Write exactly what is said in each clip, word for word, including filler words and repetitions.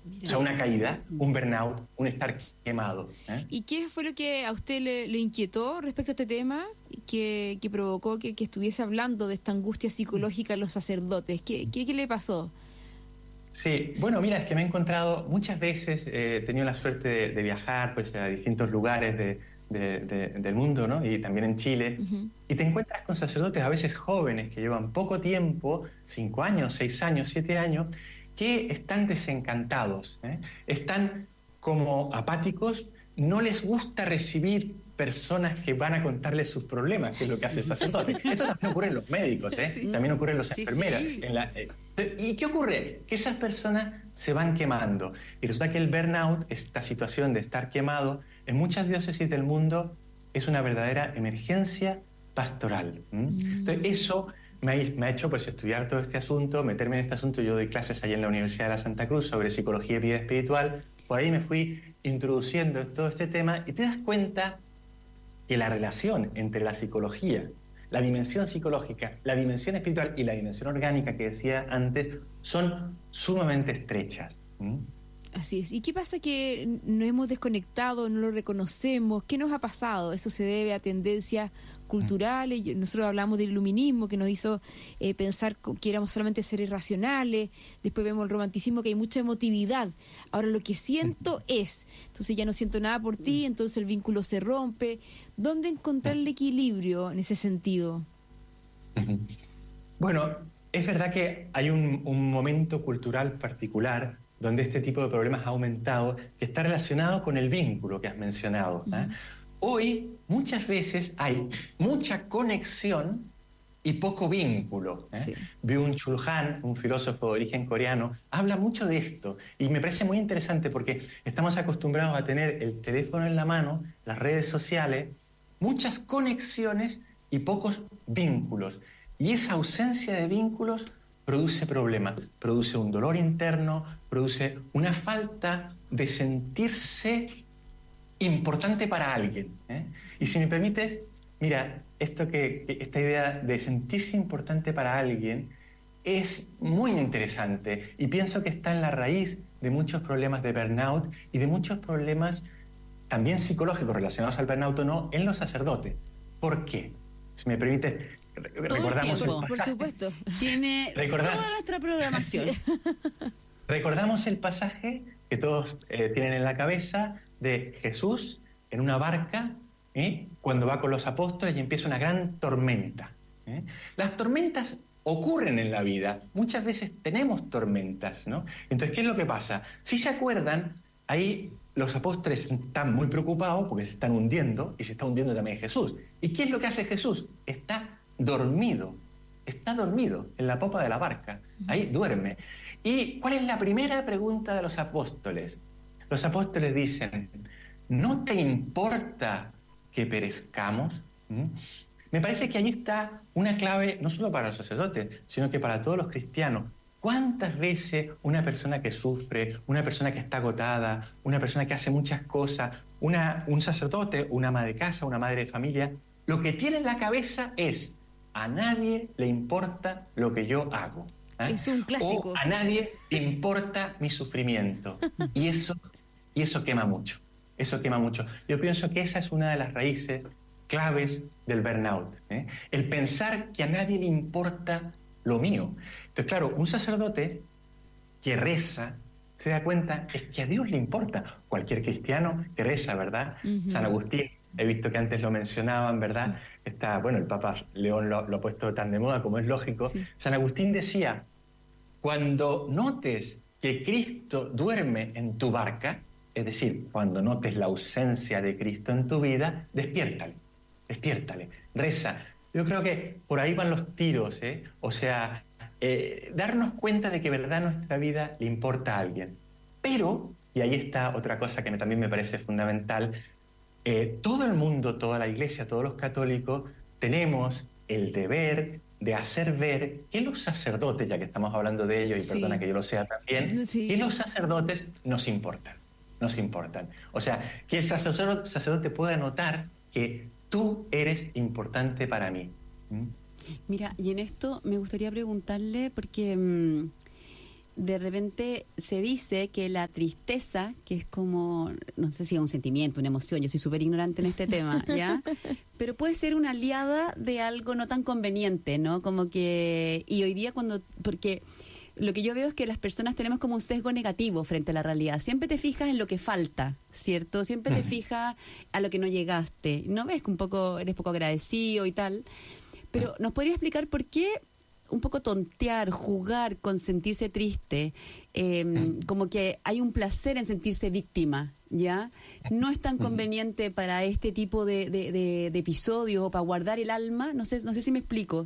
Mira. O sea, una caída, un burnout, un estar quemado. ¿eh? ¿Y qué fue lo que a usted le, le inquietó respecto a este tema que, que provocó que, que estuviese hablando de esta angustia psicológica en los sacerdotes? ¿Qué, qué, qué le pasó? Sí, bueno, mira, es que me he encontrado muchas veces, eh, he tenido la suerte de, de viajar pues, a distintos lugares de, de, de, del mundo, ¿no? Y también en Chile, Uh-huh. y te encuentras con sacerdotes a veces jóvenes que llevan poco tiempo, cinco años, seis años, siete años, que están desencantados, ¿eh? Están como apáticos, no les gusta recibir personas que van a contarles sus problemas, que es lo que hace el sacerdote. Esto también ocurre en los médicos, ¿eh? Sí. También ocurre en las Sí, enfermeras. sí. En la, eh, ¿Y qué ocurre? Que esas personas se van quemando. Y resulta que el burnout, esta situación de estar quemado, en muchas diócesis del mundo es una verdadera emergencia pastoral. ¿Mm? Entonces, eso me ha, me ha hecho pues, estudiar todo este asunto, meterme en este asunto. Yo doy clases allí en la Universidad de la Santa Cruz sobre psicología y vida espiritual. Por ahí me fui introduciendo en todo este tema y te das cuenta que la relación entre la psicología, la dimensión psicológica, la dimensión espiritual y la dimensión orgánica que decía antes son sumamente estrechas. ¿Mm? Así es. ¿Y qué pasa que nos hemos desconectado, no lo reconocemos? ¿Qué nos ha pasado? ¿Eso se debe a tendencias culturales? Nosotros hablamos del iluminismo que nos hizo eh, pensar que éramos solamente seres racionales. Después vemos el romanticismo, que hay mucha emotividad. Ahora lo que siento es, entonces ya no siento nada por ti, entonces el vínculo se rompe. ¿Dónde encontrar el equilibrio en ese sentido? Bueno, es verdad que hay un, un momento cultural particular donde este tipo de problemas ha aumentado, que está relacionado con el vínculo que has mencionado. ¿eh? Uh-huh. Hoy, muchas veces, hay mucha conexión y poco vínculo. ¿eh? Sí. Byung-Chul Han, un filósofo de origen coreano, habla mucho de esto y me parece muy interesante porque estamos acostumbrados a tener el teléfono en la mano, las redes sociales, muchas conexiones y pocos vínculos. Y esa ausencia de vínculos produce problemas, produce un dolor interno, produce una falta de sentirse importante para alguien. ¿eh? Y si me permites, mira, esto que, esta idea de sentirse importante para alguien es muy interesante y pienso que está en la raíz de muchos problemas de burnout y de muchos problemas también psicológicos relacionados al burnout o no en los sacerdotes. ¿Por qué? Si me permites, recordamos el, el por supuesto. Tiene Recordar, toda nuestra programación. Recordamos el pasaje que todos eh, tienen en la cabeza de Jesús en una barca ¿eh? cuando va con los apóstoles y empieza una gran tormenta. ¿eh? Las tormentas ocurren en la vida. Muchas veces tenemos tormentas, ¿no? Entonces, ¿qué es lo que pasa? Si se acuerdan, ahí los apóstoles están muy preocupados porque se están hundiendo y se está hundiendo también Jesús. ¿Y qué es lo que hace Jesús? Está dormido, está dormido en la popa de la barca, ahí duerme. ¿Y cuál es la primera pregunta de los apóstoles? Los apóstoles dicen, ¿no te importa que perezcamos? ¿Mm? Me parece que ahí está una clave, no solo para los sacerdotes, sino que para todos los cristianos. ¿Cuántas veces una persona que sufre, una persona que está agotada, una persona que hace muchas cosas, una, un sacerdote, una ama de casa, una madre de familia, lo que tiene en la cabeza es, a nadie le importa lo que yo hago. ¿eh? Es un clásico. O a nadie le importa mi sufrimiento. Y eso, y eso quema mucho. Eso quema mucho. Yo pienso que esa es una de las raíces claves del burnout. ¿eh? El pensar que a nadie le importa lo mío. Entonces, claro, un sacerdote que reza se da cuenta es que a Dios le importa. Cualquier cristiano que reza, ¿verdad? Uh-huh. San Agustín, he visto que antes lo mencionaban, ¿verdad? Uh-huh. Está, bueno, el Papa León lo, lo ha puesto tan de moda como es lógico. Sí. San Agustín decía, cuando notes que Cristo duerme en tu barca, es decir, cuando notes la ausencia de Cristo en tu vida, despiértale, despiértale, reza. Yo creo que por ahí van los tiros, ¿eh? O sea, eh, darnos cuenta de que verdad nuestra vida le importa a alguien. Pero, y ahí está otra cosa que me, también me parece fundamental, eh, todo el mundo, toda la Iglesia, todos los católicos, tenemos el deber de hacer ver que los sacerdotes, ya que estamos hablando de ello, y sí. Perdona que yo lo sea también, sí. que los sacerdotes nos importan, nos importan. O sea, que el sacerdote, sacerdote pueda notar que tú eres importante para mí. ¿Mm? Mira, y en esto me gustaría preguntarle, porque mmm, de repente se dice que la tristeza, que es como, no sé si es un sentimiento, una emoción, yo soy súper ignorante en este tema, ¿ya? Pero puede ser una aliada de algo no tan conveniente, ¿no? Como que, y hoy día cuando, porque lo que yo veo es que las personas tenemos como un sesgo negativo frente a la realidad. Siempre te fijas en lo que falta, ¿cierto? Siempre te fijas a lo que no llegaste. ¿No ves que un poco eres poco agradecido y tal? Pero ¿nos podría explicar por qué un poco tontear, jugar con sentirse triste, eh, como que hay un placer en sentirse víctima, ¿ya? No es tan conveniente para este tipo de, de, de, de episodios o para guardar el alma. No sé, no sé si me explico.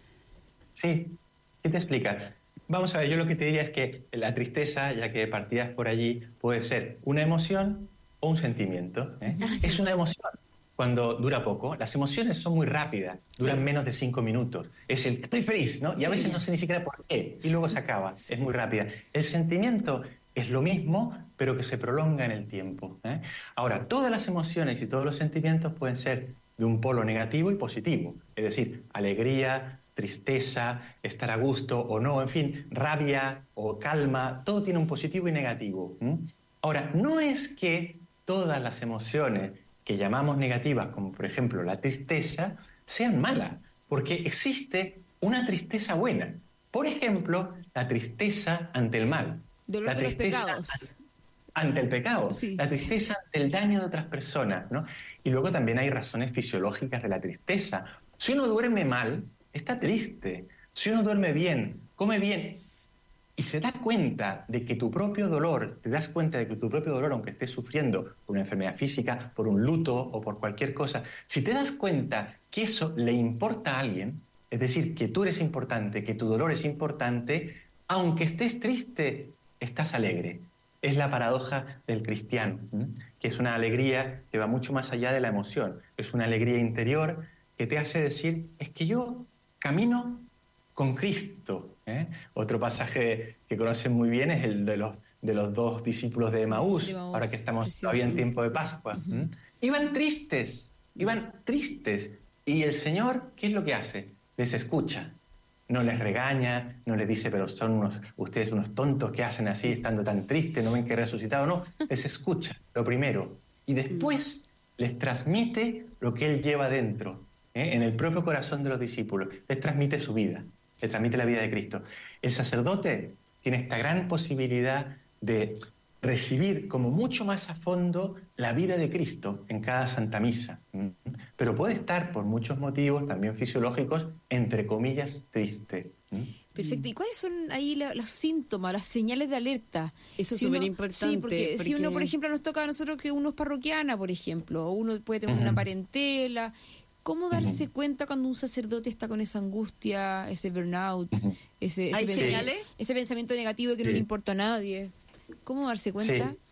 Sí, ¿qué te explica? Vamos a ver, yo lo que te diría es que la tristeza, ya que partías por allí, puede ser una emoción o un sentimiento, ¿eh? Es una emoción cuando dura poco. Las emociones son muy rápidas, duran menos de cinco minutos. Es el estoy feliz, ¿no? Y a veces no sé ni siquiera por qué, y luego se acaba. Es muy rápida. El sentimiento es lo mismo, pero que se prolonga en el tiempo, ¿eh? Ahora, todas las emociones y todos los sentimientos pueden ser de un polo negativo y positivo. Es decir, alegría, tristeza, estar a gusto o no, en fin, rabia o calma, todo tiene un positivo y negativo. ¿Mm? Ahora, no es que todas las emociones que llamamos negativas, como por ejemplo la tristeza, sean malas, porque existe una tristeza buena. Por ejemplo, la tristeza ante el mal. Dolor la de los tristeza pecados. Ante el pecado, Sí, la sí. tristeza ante el daño de otras personas, ¿no? Y luego también hay razones fisiológicas de la tristeza. Si uno duerme mal, está triste. Si uno duerme bien, come bien y se da cuenta de que tu propio dolor, te das cuenta de que tu propio dolor, aunque estés sufriendo por una enfermedad física, por un luto o por cualquier cosa, si te das cuenta que eso le importa a alguien, es decir, que tú eres importante, que tu dolor es importante, aunque estés triste, estás alegre. Es la paradoja del cristiano, ¿eh? Que es una alegría que va mucho más allá de la emoción. Es una alegría interior que te hace decir, es que yo camino con Cristo, ¿eh? Otro pasaje que conocen muy bien es el de los, de los dos discípulos de Emaús, De Emaús, ahora que estamos precioso. todavía en tiempo de Pascua. Uh-huh. ¿eh? Iban tristes, iban tristes. Y el Señor, ¿qué es lo que hace? Les escucha. No les regaña, no les dice, pero son unos, ustedes unos tontos que hacen así estando tan tristes, no ven que he resucitado. No, les escucha, lo primero. Y después les transmite lo que Él lleva dentro, ¿eh? En el propio corazón de los discípulos. Les transmite su vida, les transmite la vida de Cristo. El sacerdote tiene esta gran posibilidad de recibir como mucho más a fondo la vida de Cristo en cada Santa Misa. Pero puede estar, por muchos motivos, también fisiológicos, entre comillas, triste. Perfecto. ¿Y cuáles son ahí la, los síntomas, las señales de alerta? Eso es Si súper uno- importante. Sí, porque, porque si uno, por ejemplo, nos toca a nosotros que uno es parroquiana, por ejemplo, o uno puede tener Ujú. una parentela, ¿cómo darse Ujú. cuenta cuando un sacerdote está con esa angustia, ese burnout, Ujú. ese, ese, ¿Hay pensa- señales? ese pensamiento negativo de que no Sí. le importa a nadie? ¿Cómo darse cuenta? Sí.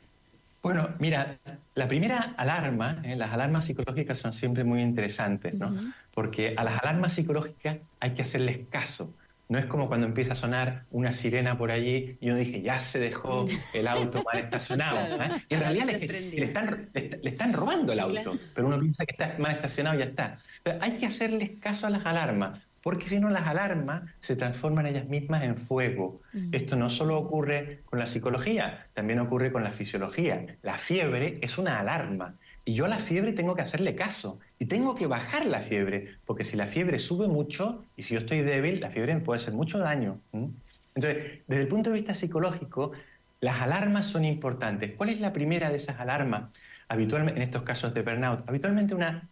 Bueno, mira, la primera alarma, ¿eh? Las alarmas psicológicas son siempre muy interesantes, ¿no? Ujú. Porque a las alarmas psicológicas hay que hacerles caso. No es como cuando empieza a sonar una sirena por allí y uno dice, ya se dejó el auto mal estacionado. Claro. ¿eh? Y en La realidad luz le, que- prendida. le están, le, est- le están robando el Sí, auto, claro. pero uno piensa que está mal estacionado y ya está. Pero hay que hacerles caso a las alarmas, porque si no las alarmas se transforman ellas mismas en fuego. Mm. Esto no solo ocurre con la psicología, también ocurre con la fisiología. La fiebre es una alarma y yo a la fiebre tengo que hacerle caso y tengo que bajar la fiebre, porque si la fiebre sube mucho y si yo estoy débil, la fiebre me puede hacer mucho daño. ¿Mm? Entonces, desde el punto de vista psicológico, las alarmas son importantes. ¿Cuál es la primera de esas alarmas? Habitualmente, en estos casos de burnout, habitualmente una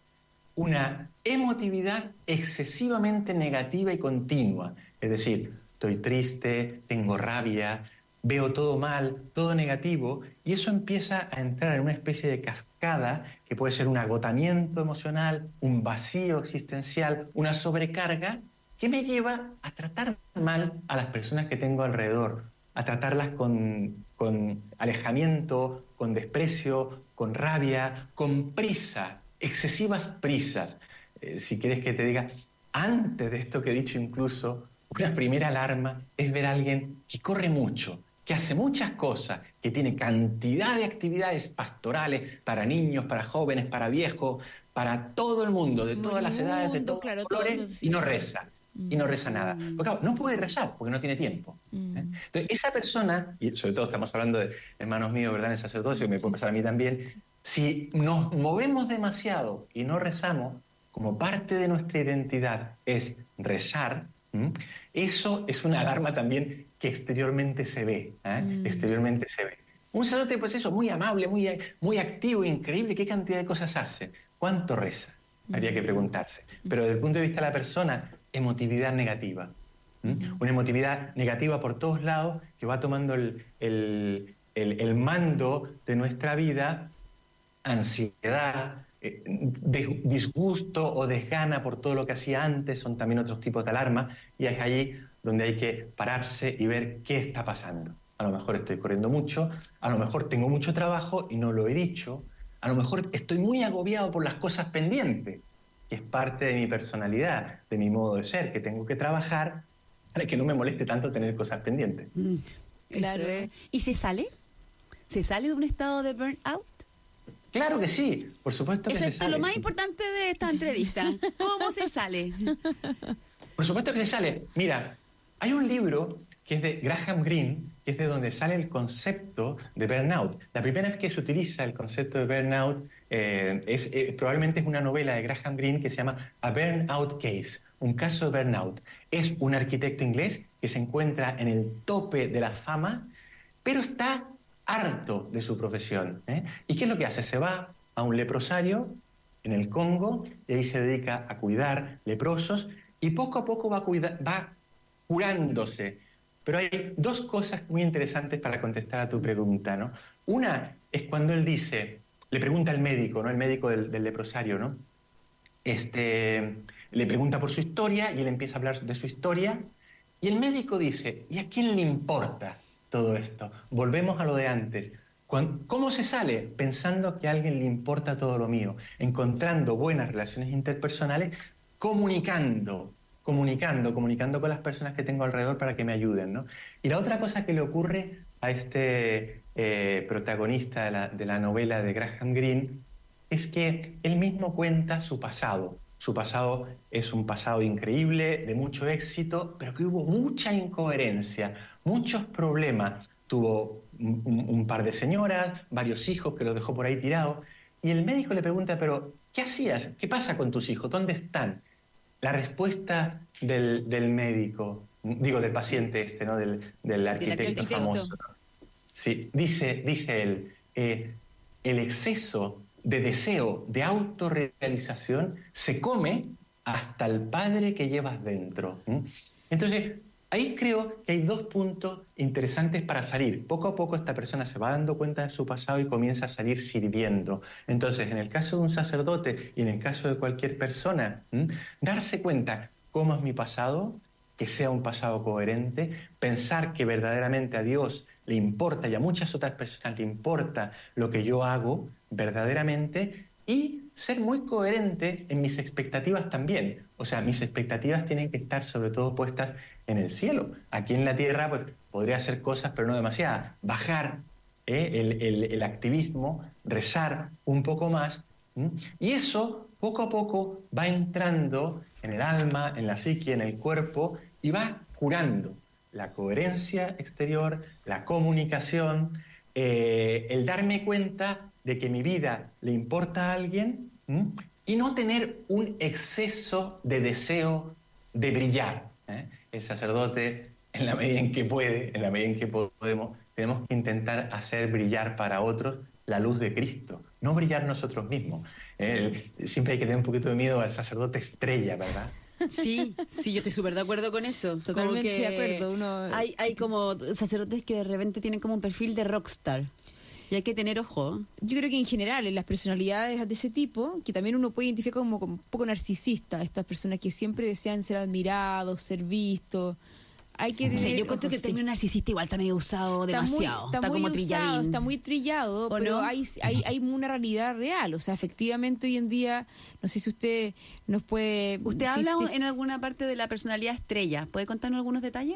una emotividad excesivamente negativa y continua. Es decir, estoy triste, tengo rabia, veo todo mal, todo negativo, y eso empieza a entrar en una especie de cascada que puede ser un agotamiento emocional, un vacío existencial, una sobrecarga que me lleva a tratar mal a las personas que tengo alrededor, a tratarlas con, con alejamiento, con desprecio, con rabia, con prisa, excesivas prisas. Eh, si quieres que te diga, antes de esto que he dicho incluso, una primera alarma es ver a alguien que corre mucho, que hace muchas cosas, que tiene cantidad de actividades pastorales para niños, para jóvenes, para viejos, para todo el mundo, de todas las edades, de Moribundos, todos claro, los todo, colores, todo, sí, y no sí. reza. y no reza nada. Porque claro, no puede rezar porque no tiene tiempo. ¿eh? Entonces, esa persona, y sobre todo estamos hablando de hermanos míos, ¿verdad?, en el sacerdocio, que me puede pasar a mí también, si nos movemos demasiado y no rezamos, como parte de nuestra identidad es rezar, ¿m? Eso es una alarma también que exteriormente se ve, ¿eh? mm. exteriormente se ve. Un sacerdote, pues eso, muy amable, muy, muy activo, increíble, ¿qué cantidad de cosas hace? ¿Cuánto reza? Habría que preguntarse. Pero desde el punto de vista de la persona, emotividad negativa. ¿Mm? Una emotividad negativa por todos lados que va tomando el, el, el, el mando de nuestra vida, ansiedad, eh, disgusto o desgana por todo lo que hacía antes, son también otros tipos de alarma, y es allí donde hay que pararse y ver qué está pasando. A lo mejor estoy corriendo mucho, a lo mejor tengo mucho trabajo y no lo he dicho, a lo mejor estoy muy agobiado por las cosas pendientes, que es parte de mi personalidad, de mi modo de ser, que tengo que trabajar para que no me moleste tanto tener cosas pendientes. Mm, claro. Es. ¿Y se sale? ¿Se sale de un estado de burnout? Claro que sí, por supuesto que Eso se es sale. Lo más importante de esta entrevista. ¿Cómo se sale? Por supuesto que se sale. Mira, hay un libro que es de Graham Greene, que es de donde sale el concepto de burnout. La primera vez que se utiliza el concepto de burnout eh, es, eh, probablemente es una novela de Graham Greene que se llama A Burnout Case, un caso de burnout. Es un arquitecto inglés que se encuentra en el tope de la fama, pero está harto de su profesión. ¿eh? ¿Y qué es lo que hace? Se va a un leprosario en el Congo y ahí se dedica a cuidar leprosos y poco a poco va, cuida va curándose. Pero hay dos cosas muy interesantes para contestar a tu pregunta, ¿no? Una es cuando él dice, le pregunta al médico, ¿no? El médico del, del leprosario, ¿no? Este, le pregunta por su historia y él empieza a hablar de su historia y el médico dice, ¿y a quién le importa todo esto? Volvemos a lo de antes. ¿Cómo se sale? Pensando que a alguien le importa todo lo mío, encontrando buenas relaciones interpersonales, comunicando, comunicando, comunicando con las personas que tengo alrededor para que me ayuden, ¿no? Y la otra cosa que le ocurre a este eh, protagonista de la, de la novela de Graham Greene es que él mismo cuenta su pasado. Su pasado es un pasado increíble, de mucho éxito, pero que hubo mucha incoherencia, muchos problemas. Tuvo un, un, un par de señoras, varios hijos que los dejó por ahí tirados, y el médico le pregunta, pero ¿qué hacías? ¿Qué pasa con tus hijos? ¿Dónde están? La respuesta del, del médico, digo del paciente este, ¿no? Del, del arquitecto, arquitecto famoso. Sí, dice, dice él, eh, el exceso de deseo, de autorrealización, se come hasta el padre que llevas dentro. ¿Mm? Entonces, ahí creo que hay dos puntos interesantes para salir. Poco a poco esta persona se va dando cuenta de su pasado y comienza a salir sirviendo. Entonces, en el caso de un sacerdote y en el caso de cualquier persona, ¿m? darse cuenta cómo es mi pasado, que sea un pasado coherente, pensar que verdaderamente a Dios le importa y a muchas otras personas le importa lo que yo hago verdaderamente y ser muy coherente en mis expectativas también. O sea, mis expectativas tienen que estar sobre todo puestas en el cielo. Aquí en la tierra pues, podría hacer cosas, pero no demasiadas. Bajar ¿eh? el, el, el activismo, rezar un poco más. ¿m? Y eso, poco a poco, va entrando en el alma, en la psique, en el cuerpo, y va curando la coherencia exterior, la comunicación, eh, el darme cuenta de que mi vida le importa a alguien ¿m? y no tener un exceso de deseo de brillar. ¿eh? El sacerdote, en la medida en que puede, en la medida en que podemos, tenemos que intentar hacer brillar para otros la luz de Cristo, no brillar nosotros mismos. ¿eh? Siempre hay que tener un poquito de miedo al sacerdote estrella, ¿verdad? Sí, sí, yo estoy súper de acuerdo con eso. Totalmente que de acuerdo. Uno... Hay, hay como sacerdotes que de repente tienen como un perfil de rockstar. Y hay que tener ojo. Yo creo que en general, en las personalidades de ese tipo, que también uno puede identificar como, como un poco narcisista, estas personas que siempre desean ser admirados, ser vistos. Hay que sí, yo creo que el término narcisista igual está medio usado demasiado. Está, muy, está, está muy como usado, trilladín. está muy trillado, pero no? hay, hay, hay una realidad real. O sea, efectivamente hoy en día, no sé si usted nos puede... ¿Usted si habla usted... en alguna parte de la personalidad estrella? ¿Puede contarnos algunos detalles?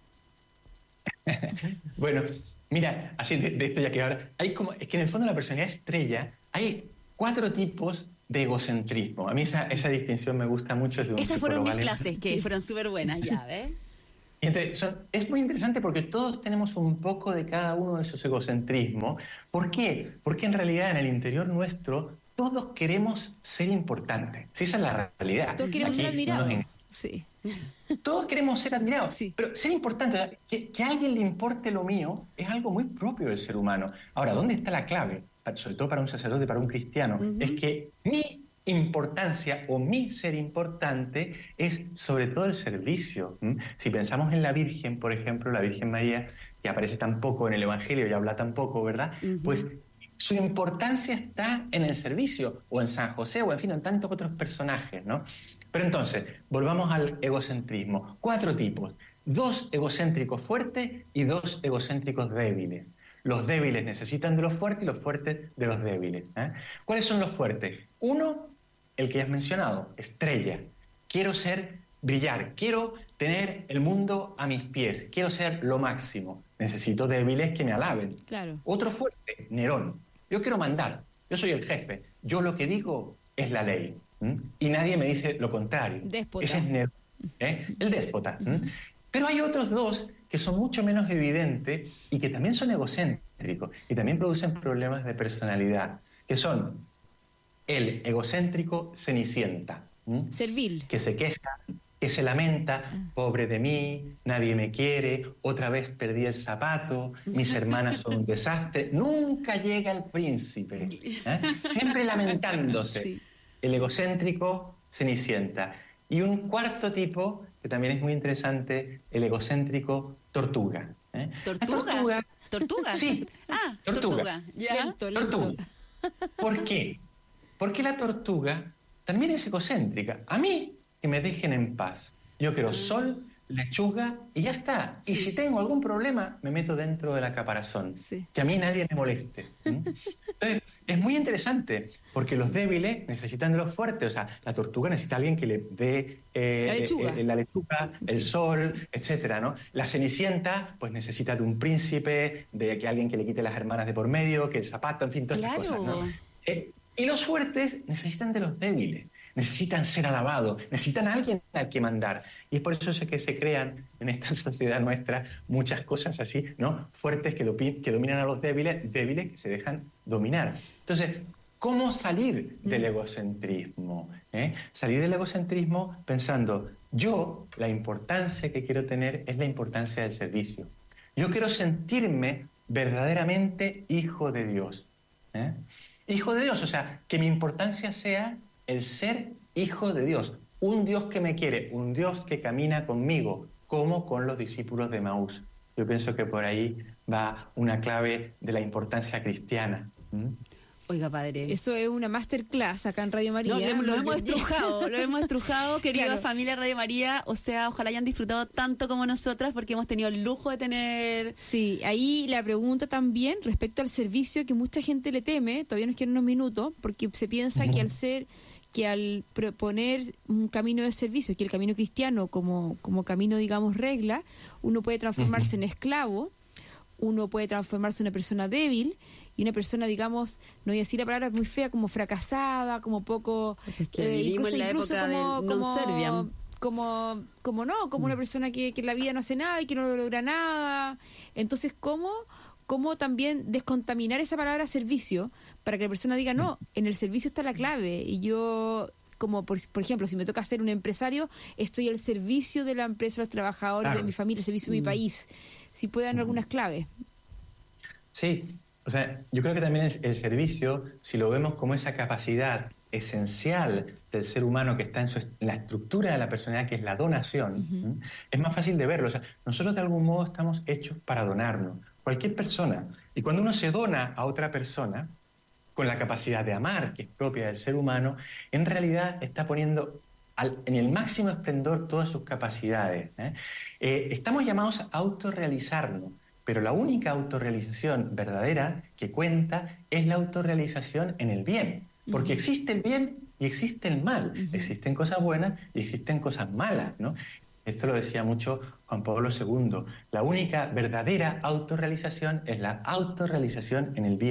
Bueno, mira, así de, de esto ya que ahora... Hay como, es que en el fondo la personalidad estrella hay cuatro tipos de egocentrismo. A mí esa, esa distinción me gusta mucho. De un Esas fueron mis alemán. clases, que sí. fueron súper buenas, ya, ¿ves? Entonces, son, es muy interesante porque todos tenemos un poco de cada uno de esos egocentrismos. ¿Por qué? Porque en realidad en el interior nuestro todos queremos ser importantes. Sí, esa es la realidad. Todos queremos Aquí ser admirados. no nos... Sí. Todos queremos ser admirados, sí. pero ser importante, o sea, que, que a alguien le importe lo mío, es algo muy propio del ser humano. Ahora, ¿dónde está la clave? Sobre todo para un sacerdote, para un cristiano, uh-huh. es que mi importancia o mi ser importante es sobre todo el servicio. ¿Mm? Si pensamos en la Virgen, por ejemplo, la Virgen María, que aparece tan poco en el Evangelio y habla tan poco, ¿verdad? Uh-huh. Pues su importancia está en el servicio, o en San José, o en fin, en tantos otros personajes, ¿no? Pero entonces, volvamos al egocentrismo. Cuatro tipos. Dos egocéntricos fuertes y dos egocéntricos débiles. Los débiles necesitan de los fuertes y los fuertes de los débiles. ¿eh? ¿Cuáles son los fuertes? Uno, el que ya has mencionado, estrella. Quiero ser, brillar. Quiero tener el mundo a mis pies. Quiero ser lo máximo. Necesito débiles que me alaben. Claro. Otro fuerte, Nerón. Yo quiero mandar. Yo soy el jefe. Yo lo que digo es la ley. ¿Mm? Y nadie me dice lo contrario. Déspota. Ese es Nerón, ¿eh? El déspota. ¿Mm? Pero hay otros dos que son mucho menos evidentes y que también son egocéntricos y también producen problemas de personalidad, que son el egocéntrico cenicienta. ¿Mm? Servil. Que se queja, que se lamenta, pobre de mí, nadie me quiere, otra vez perdí el zapato, mis hermanas son un desastre. Nunca llega el príncipe, ¿eh? Siempre lamentándose. Sí. El egocéntrico cenicienta. Y un cuarto tipo, que también es muy interesante, el egocéntrico tortuga. ¿eh? ¿Tortuga? ¿Tortuga? ¿Tortuga? Sí. Ah, tortuga. tortuga. ¿Ya? Lento, lento. Tortuga. ¿Por qué? Porque la tortuga también es egocéntrica. A mí, que me dejen en paz. Yo quiero sol, lechuga y ya está. Sí. Y si tengo algún problema, me meto dentro de la caparazón. Sí. Que a mí nadie me moleste. ¿Mm? Entonces, es muy interesante, porque los débiles necesitan de los fuertes. O sea, la tortuga necesita a alguien que le dé eh, la lechuga, eh, la lechuga el sí. sol, sí. etcétera, ¿no? La cenicienta, pues necesita de un príncipe, de que alguien que le quite las hermanas de por medio, que el zapato, en fin, todas claro. esas cosas, ¿no? Eh, y los fuertes necesitan de los débiles. Necesitan ser alabados, necesitan a alguien al que mandar. Y es por eso que se crean en esta sociedad nuestra muchas cosas así, ¿no? Fuertes que, dopi- que dominan a los débiles, débiles que se dejan dominar. Entonces, ¿cómo salir del egocentrismo? ¿Eh? Salir del egocentrismo pensando, yo, la importancia que quiero tener es la importancia del servicio. Yo quiero sentirme verdaderamente hijo de Dios. ¿Eh? Hijo de Dios, o sea, que mi importancia sea el ser hijo de Dios, un Dios que me quiere, un Dios que camina conmigo, como con los discípulos de Maús. Yo pienso que por ahí va una clave de la importancia cristiana. ¿Mm? Oiga, padre. Eso es una masterclass acá en Radio María. No, lo, lo hemos estrujado, lo hemos estrujado, querida claro. familia Radio María. O sea, ojalá hayan disfrutado tanto como nosotras, porque hemos tenido el lujo de tener... Sí, ahí la pregunta también respecto al servicio que mucha gente le teme, todavía nos quedan unos minutos, porque se piensa que al ser... que al proponer un camino de servicio, que el camino cristiano como, como camino, digamos, regla, uno puede transformarse uh-huh. en esclavo, uno puede transformarse en una persona débil y una persona, digamos, no voy a decir la palabra muy fea, como fracasada, como poco... Pues es que eh, vivimos incluso, en la incluso época como, del como, non-serviam. Como, como no, como mm. una persona que, que en la vida no hace nada y que no logra nada. Entonces, ¿cómo... cómo también descontaminar esa palabra servicio para que la persona diga, no, en el servicio está la clave y yo, como por, por ejemplo, si me toca ser un empresario, estoy al servicio de la empresa, de los trabajadores, claro. de mi familia, al servicio de mi país. Si puede dar algunas claves. Sí, o sea, yo creo que también es el servicio, si lo vemos como esa capacidad esencial del ser humano que está en, su, en la estructura de la personalidad, que es la donación, uh-huh. es más fácil de verlo. O sea, nosotros de algún modo estamos hechos para donarnos. Cualquier persona. Y cuando uno se dona a otra persona, con la capacidad de amar, que es propia del ser humano, en realidad está poniendo al, en el máximo esplendor todas sus capacidades. ¿eh? Eh, estamos llamados a autorrealizarnos, pero la única autorrealización verdadera que cuenta es la autorrealización en el bien. Porque uh-huh. existe el bien y existe el mal. Uh-huh. Existen cosas buenas y existen cosas malas, ¿no? Esto lo decía mucho Juan Pablo segundo. La única verdadera autorrealización es la autorrealización en el bien.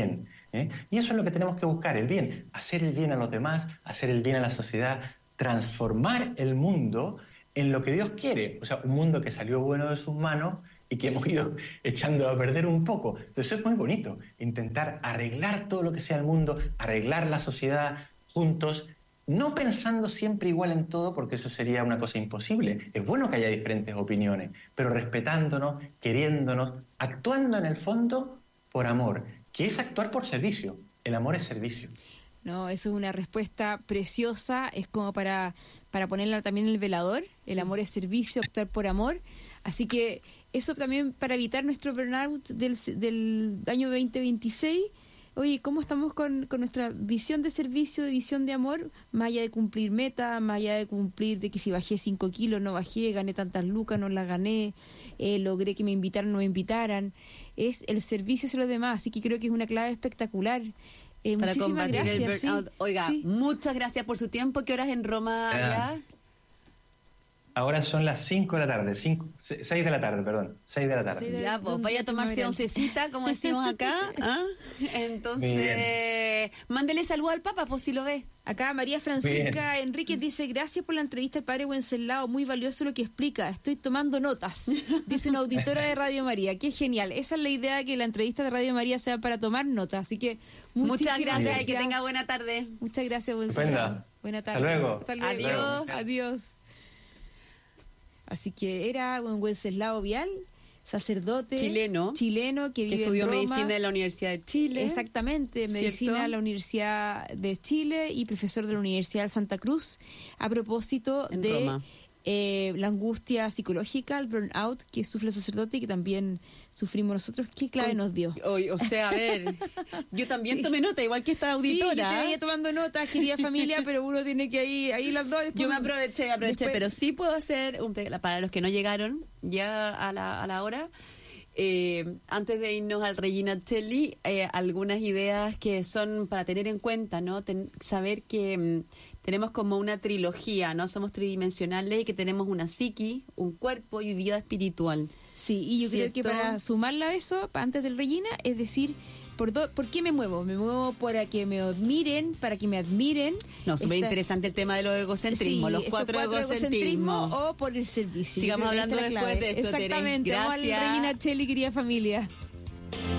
¿eh? Y eso es lo que tenemos que buscar, el bien, hacer el bien a los demás, hacer el bien a la sociedad, transformar el mundo en lo que Dios quiere, o sea, un mundo que salió bueno de sus manos y que hemos ido echando a perder un poco. Entonces es muy bonito intentar arreglar todo lo que sea el mundo, arreglar la sociedad juntos, no pensando siempre igual en todo, porque eso sería una cosa imposible. Es bueno que haya diferentes opiniones, pero respetándonos, queriéndonos, actuando en el fondo por amor, que es actuar por servicio. El amor es servicio. No, eso es una respuesta preciosa, es como para, para ponerla también en el velador. El amor es servicio, actuar por amor. Así que eso también para evitar nuestro burnout del, del año veinte veintiséis. Oye, ¿cómo estamos con, con nuestra visión de servicio, de visión de amor? Más allá de cumplir metas, más allá de cumplir de que si bajé cinco kilos, no bajé, gané tantas lucas, no las gané, eh, logré que me invitaran, no me invitaran. Es el servicio hacia los demás, así que creo que es una clave espectacular. Eh, Para muchísimas combatir gracias. el burnout. Sí, Oiga, sí. muchas gracias por su tiempo. ¿Qué horas en Roma ya? Ahora son las cinco de la tarde, seis de la tarde, perdón, seis de la tarde. Sí, de- Ya, pues un vaya día a tomarse primaveral. oncecita, como decimos acá. ¿Ah? Entonces, mándele saludo al Papa, pues si lo ve. Acá María Francisca Enríquez dice, gracias por la entrevista al padre Wenceslao, muy valioso lo que explica, estoy tomando notas, dice una auditora de Radio María, qué genial, esa es la idea, que la entrevista de Radio María sea para tomar notas, así que Muchas gracias, gracias y que tenga buena tarde. Muchas gracias, Wenceslao. Estupenda. Buena tarde. Hasta luego. Hasta luego. Adiós. Adiós. Así que era un Wenceslao Vial, sacerdote Chileno. chileno que, Que vive estudió en Roma. medicina en la Universidad de Chile. Exactamente, medicina ¿Cierto? en la Universidad de Chile y profesor de la Universidad de Santa Cruz, a propósito En de Roma. eh, la angustia psicológica, el burnout que sufre el sacerdote y que también sufrimos nosotros. ¿Qué clave Con- nos dio? O, o sea, a ver, yo también Sí. tomé nota, igual que esta Sí, auditora. yo te veía tomando notas, querida familia, pero uno tiene que ir ahí las dos. Yo me aproveché, me aproveché, Después- pero sí puedo hacer, un pe- para los que no llegaron ya a la, a la hora, eh, antes de irnos al Regina Celli, eh, algunas ideas que son para tener en cuenta, ¿no? Ten- saber que mm, tenemos como una trilogía, ¿no? Somos tridimensionales y que tenemos una psiqui, un cuerpo y vida espiritual. Sí, y yo creo que ¿Cierto? para sumarla a eso, pa- antes del Regina, es decir, ¿por, do- ¿por qué me muevo? Me muevo para que me admiren, para que me admiren. No, súper Esta- interesante el tema de los egocentrismos, Sí, los estos cuatro, egocentrismos egocentrismos. o por el servicio. Sigamos Yo creo que hablando esta es la después clave. de esto, Tere. Exactamente, vamos al Gracias. Regina Celli, querida familia.